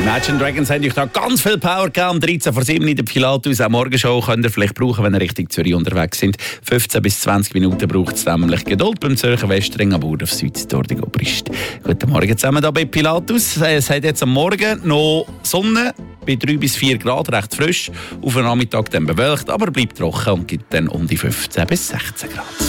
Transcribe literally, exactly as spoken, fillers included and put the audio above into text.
Imagine Dragons haben euch da ganz viel Power gegeben. Um dreizehn vor sieben in der Pilatus. Auch Morgenshow könnt ihr vielleicht brauchen, wenn ihr Richtung Zürich unterwegs sind. fünfzehn bis zwanzig Minuten braucht es nämlich Geduld beim Zürcher Westring, aber auf Süd dort die Obrist. Guten Morgen zusammen hier bei Pilatus. Es hat jetzt am Morgen noch Sonne bei drei bis vier Grad, recht frisch. Auf den Nachmittag dann bewölkt, aber bleibt trocken und gibt dann um die fünfzehn bis sechzehn Grad.